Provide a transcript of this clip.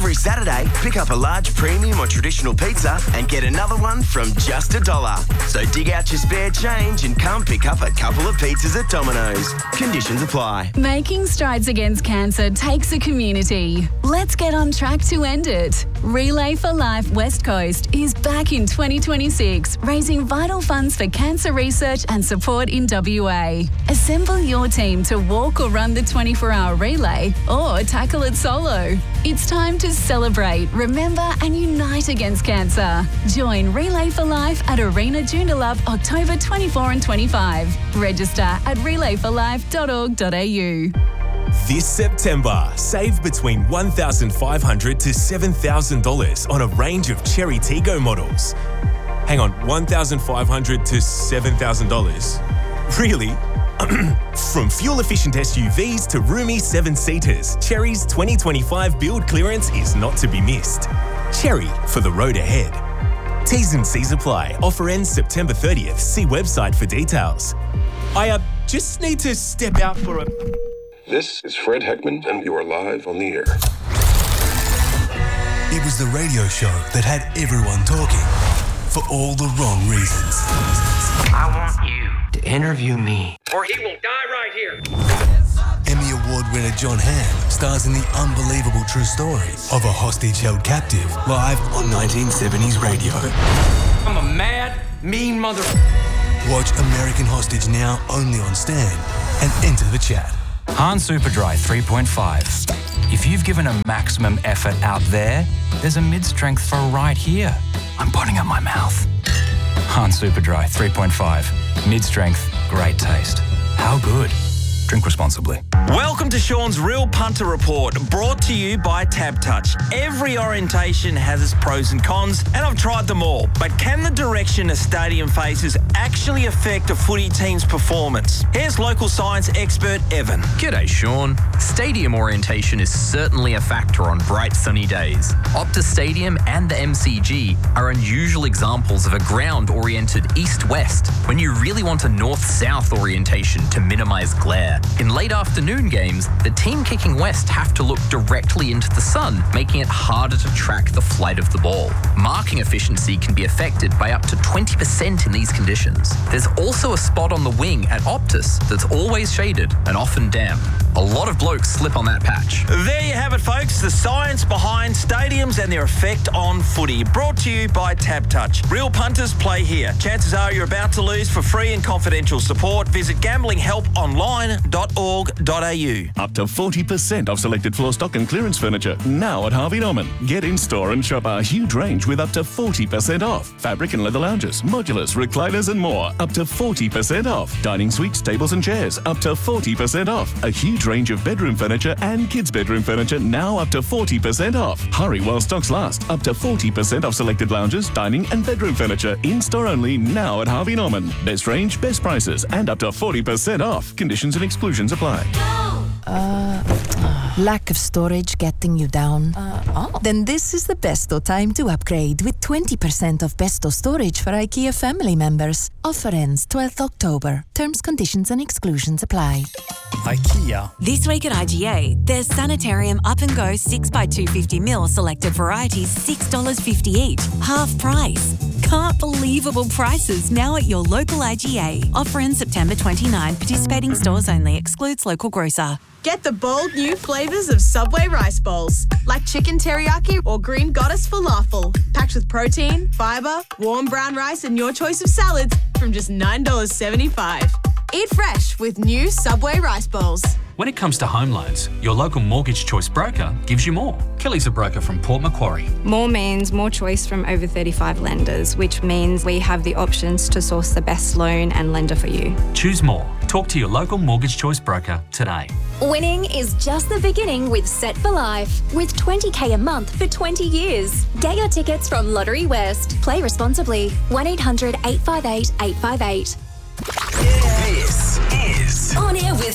Every Saturday, pick up a large premium or traditional pizza and get another one from just $1. So dig out your spare change and come pick up a couple of pizzas at Domino's. Conditions apply. Making strides against cancer takes a community. Let's get on track to end it. Relay for Life West Coast is back in 2026, raising vital funds for cancer research and support in WA. Assemble your team to walk or run the 24-hour relay or tackle it solo. It's time to celebrate, remember and unite against cancer. Join Relay for Life at Arena Joondalup October 24 and 25. Register at relayforlife.org.au. This September, save between $1,500 to $7,000 on a range of Cherry Tiggo models. Hang on, $1,500 to $7,000? Really? From fuel-efficient SUVs to roomy 7-seaters, Cherry's 2025 build clearance is not to be missed. Cherry for the road ahead. T's and C's apply. Offer ends September 30th. See website for details. I just need to step out for a... This is Fred Heckman, and you are live on the air. It was the radio show that had everyone talking for all the wrong reasons. I want you to interview me, or he will die right here. Emmy Award winner John Hamm stars in the unbelievable true story of a hostage held captive live on 1970s radio. I'm a mad, mean mother... Watch American Hostage now only on Stan and enter the chat. Han Superdry 3.5. If you've given a maximum effort out there, there's a mid-strength for right here. I'm putting up my mouth. Han Superdry 3.5. Mid-strength, great taste. How good? Drink responsibly. Welcome to Sean's Real Punter Report, brought to you by TabTouch. Every orientation has its pros and cons, and I've tried them all. But can the direction a stadium faces actually affect a footy team's performance? Here's local science expert Evan. G'day, Sean. Stadium orientation is certainly a factor on bright sunny days. Optus Stadium and the MCG are unusual examples of a ground-oriented east-west when you really want a north-south orientation to minimise glare. In late afternoon games, the team kicking west have to look directly into the sun, making it harder to track the flight of the ball. Marking efficiency can be affected by up to 20% in these conditions. There's also a spot on the wing at Optus that's always shaded and often damp. A lot of blokes slip on that patch. There you have it, folks. The science behind stadiums and their effect on footy. Brought to you by TabTouch. Real punters play here. Chances are you're about to lose. For free and confidential support, visit gamblinghelponline.org.au. Up to 40% off selected floor stock and clearance furniture now at Harvey Norman. Get in store and shop our huge range with up to 40% off. Fabric and leather lounges, modulars, recliners and more. Up to 40% off. Dining suites, tables and chairs. Up to 40% off. A huge range of bedroom furniture and kids' bedroom furniture now up to 40% off. Hurry while stocks last. Up to 40% off selected lounges, dining and bedroom furniture. In-store only now at Harvey Norman. Best range, best prices and up to 40% off. Conditions and exclusions apply. Lack of storage getting you down? Then this is the best time to upgrade with 20% off Besto storage for IKEA family members. Offer ends 12th October. Terms, conditions and exclusions apply. IKEA. This week at IGA, there's Sanitarium Up and Go 6x250ml selected varieties $6.50 each. Half price. Can't believable prices now at your local IGA. Offer in September 29. Participating stores only. Excludes local grocer. Get the bold new flavours of Subway rice bowls, like chicken teriyaki or green goddess falafel, packed with protein, fibre, warm brown rice and your choice of salads from just $9.75. Eat fresh with new Subway rice bowls. When it comes to home loans, your local Mortgage Choice broker gives you more. Kelly's a broker from Port Macquarie. More means more choice from over 35 lenders, which means we have the options to source the best loan and lender for you. Choose more. Talk to your local Mortgage Choice broker today. Winning is just the beginning with Set for Life, with $20,000 a month for 20 years. Get your tickets from Lottery West. Play responsibly. 1-800-858-858. This is On Air with